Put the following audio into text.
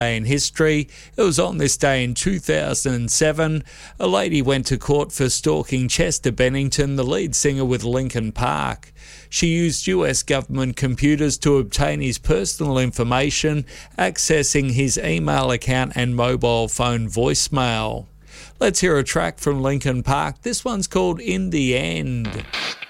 In history, it was on this day in 2007, a lady went to court for stalking Chester Bennington, the lead singer with Linkin Park. She used US government computers to obtain his personal information, accessing his email account and mobile phone voicemail. Let's hear a track from Linkin Park. This one's called In the End.